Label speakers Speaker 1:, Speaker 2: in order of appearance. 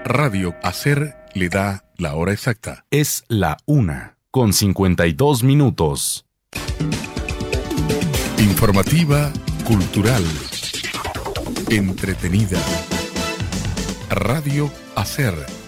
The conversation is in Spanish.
Speaker 1: Radio Hacer le da la hora exacta.
Speaker 2: Es la 1:52.
Speaker 1: Informativa, cultural, entretenida. Radio Hacer.